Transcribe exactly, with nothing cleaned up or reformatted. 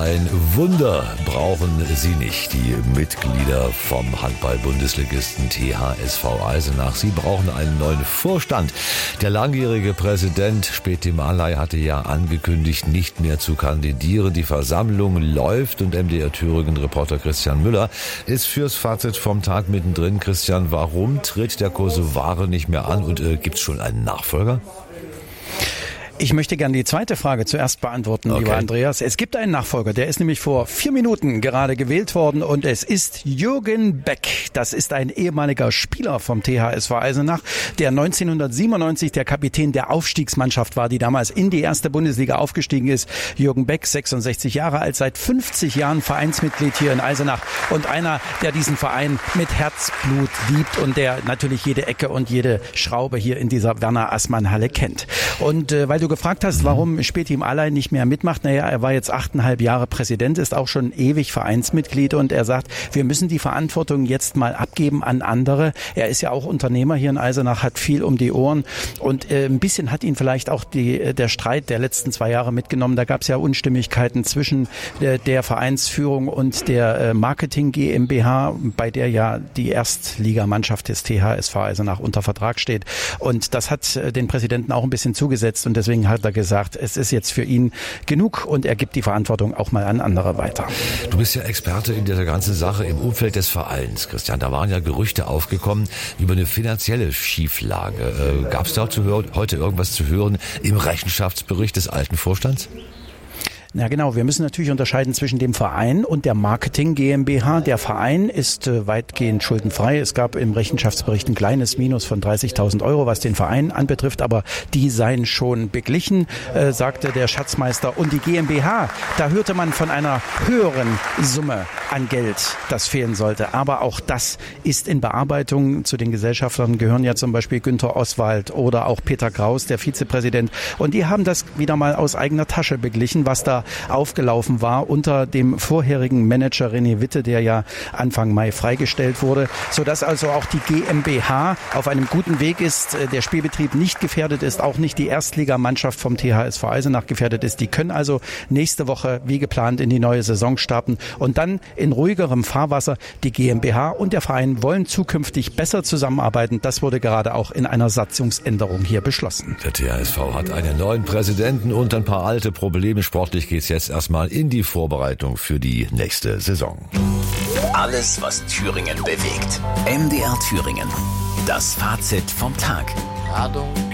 ein Wunder brauchen sie nicht, die Mitglieder vom Handball-Bundesligisten T H S V Eisenach. Sie brauchen einen neuen Vorstand. Der langjährige Präsident Speti Malay hatte ja angekündigt, nicht mehr zu kandidieren. Die Versammlung läuft und M D R Thüringen-Reporter Christian Müller ist fürs Fazit vom Tag mittendrin. Christian, warum tritt der Kosovare nicht mehr an und äh, gibt es schon einen Nachfolger? Ich möchte gerne die zweite Frage zuerst beantworten, okay. Lieber Andreas. Es gibt einen Nachfolger, der ist nämlich vor vier Minuten gerade gewählt worden und es ist Jürgen Beck. Das ist ein ehemaliger Spieler vom T H S V Eisenach, der neunzehnhundertsiebenundneunzig der Kapitän der Aufstiegsmannschaft war, die damals in die erste Bundesliga aufgestiegen ist. Jürgen Beck, sechsundsechzig Jahre alt, seit fünfzig Jahren Vereinsmitglied hier in Eisenach und einer, der diesen Verein mit Herzblut liebt und der natürlich jede Ecke und jede Schraube hier in dieser Werner-Assmann-Halle kennt. Und äh, weil du gefragt hast, warum Speti Malay nicht mehr mitmacht. Naja, er war jetzt achteinhalb Jahre Präsident, ist auch schon ewig Vereinsmitglied und er sagt, wir müssen die Verantwortung jetzt mal abgeben an andere. Er ist ja auch Unternehmer hier in Eisenach, hat viel um die Ohren und äh, ein bisschen hat ihn vielleicht auch die, der Streit der letzten zwei Jahre mitgenommen. Da gab es ja Unstimmigkeiten zwischen der, der Vereinsführung und der äh, Marketing GmbH, bei der ja die Erstligamannschaft des T H S V Eisenach unter Vertrag steht. Und das hat äh, den Präsidenten auch ein bisschen zugesetzt und deswegen hat er gesagt, es ist jetzt für ihn genug und er gibt die Verantwortung auch mal an andere weiter. Du bist ja Experte in dieser ganzen Sache im Umfeld des Vereins, Christian. Da waren ja Gerüchte aufgekommen über eine finanzielle Schieflage. Äh, Gab es dazu heute irgendwas zu hören im Rechenschaftsbericht des alten Vorstands? Ja genau, wir müssen natürlich unterscheiden zwischen dem Verein und der Marketing GmbH. Der Verein ist äh, weitgehend schuldenfrei. Es gab im Rechenschaftsbericht ein kleines Minus von dreißigtausend Euro, was den Verein anbetrifft, aber die seien schon beglichen, äh, sagte der Schatzmeister. Und die GmbH, da hörte man von einer höheren Summe an Geld, das fehlen sollte. Aber auch das ist in Bearbeitung. Zu den Gesellschaftern gehören ja zum Beispiel Günther Oswald oder auch Peter Kraus, der Vizepräsident. Und die haben das wieder mal aus eigener Tasche beglichen, was da aufgelaufen war unter dem vorherigen Manager René Witte, der ja Anfang Mai freigestellt wurde, sodass also auch die GmbH auf einem guten Weg ist, der Spielbetrieb nicht gefährdet ist, auch nicht die Erstligamannschaft vom T H S V Eisenach gefährdet ist. Die können also nächste Woche wie geplant in die neue Saison starten und dann in ruhigerem Fahrwasser. Die GmbH und der Verein wollen zukünftig besser zusammenarbeiten. Das wurde gerade auch in einer Satzungsänderung hier beschlossen. Der T H S V hat einen neuen Präsidenten und ein paar alte Probleme. Sportlich geht es jetzt erstmal in die Vorbereitung für die nächste Saison. Alles, was Thüringen bewegt. M D R Thüringen. Das Fazit vom Tag. Ladung